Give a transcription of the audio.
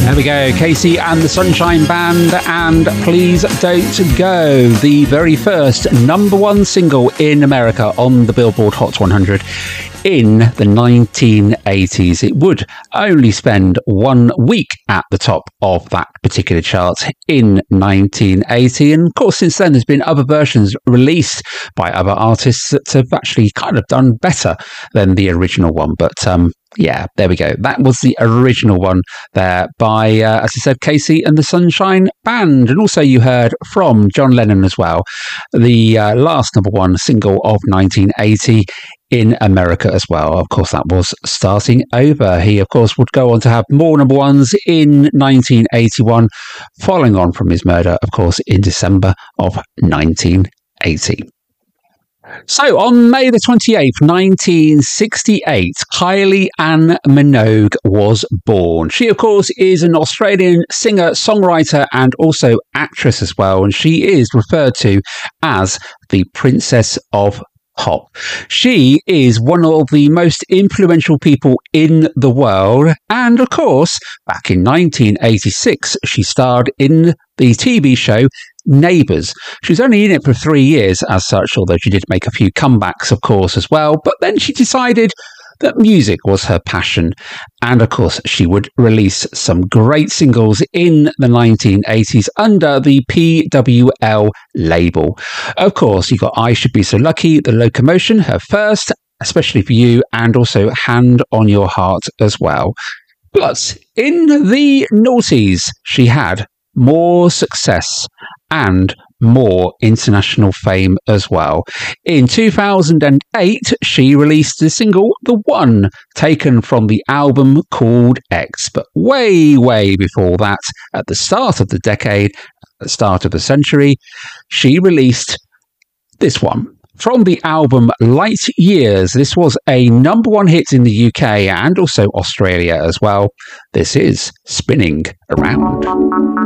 There we go, Casey and the Sunshine Band, and Please Don't Go, the very first number one single in America on the Billboard Hot 100 in the 1980s. It would only spend 1 week at the top of that particular chart in 1980, and of course since then there's been other versions released by other artists that have actually kind of done better than the original one, but yeah, there we go. That was the original one there by, as I said, Casey and the Sunshine Band. And also you heard from John Lennon as well, the last number one single of 1980 in America as well. Of course, that was Starting Over. He, of course, would go on to have more number ones in 1981, following on from his murder, of course, in December of 1980. So, on May the 28th, 1968, Kylie Ann Minogue was born. She, of course, is an Australian singer, songwriter, and also actress as well, and she is referred to as the Princess of Pop. She is one of the most influential people in the world, and of course, back in 1986, she starred in the TV show Neighbours. She was only in it for 3 years as such, although she did make a few comebacks, of course, as well. But then she decided that music was her passion. And of course, she would release some great singles in the 1980s under the PWL label. Of course, you got I Should Be So Lucky, The Locomotion, her first, Especially For You, and also Hand on Your Heart as well. But in the noughties, she had more success and more international fame as well. In 2008, she released the single The One, taken from the album called X. But way before that, at the start of the decade, at the start of the century, she released this one. From the album Light Years, this was a number one hit in the UK and also Australia as well. This is Spinning Around.